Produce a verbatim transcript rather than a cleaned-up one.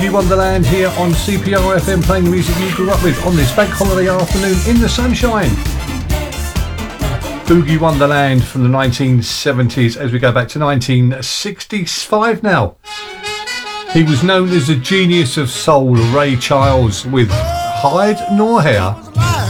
Wonderland here on C P R F M, playing the music you grew up with on this bank holiday afternoon in the sunshine. Boogie Wonderland from the nineteen seventies as we go back to nineteen sixty-five now. He was known as the genius of soul, Ray Charles, with Hide Nor Hair.